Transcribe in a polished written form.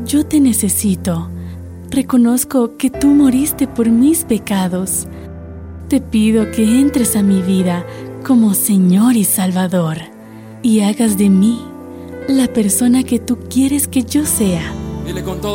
yo te necesito. Reconozco que tú moriste por mis pecados. Te pido que entres a mi vida como Señor y Salvador y hagas de mí la persona que tú quieres que yo sea. Dile con todo